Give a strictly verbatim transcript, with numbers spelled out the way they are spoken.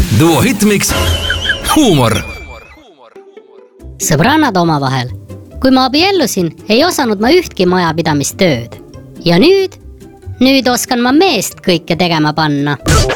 Duo Hitmix huumor. Sõbrannad omavahel. Kui ma abiellusin, ei osanud ma ühtki majapidamistööd. Ja nüüd, nüüd oskan ma meest kõike tegema panna.